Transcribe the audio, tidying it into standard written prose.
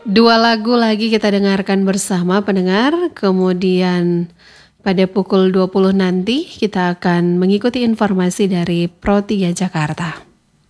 2 lagu lagi kita dengarkan bersama pendengar, kemudian pada pukul 20 nanti kita akan mengikuti informasi dari Pro 3 Jakarta.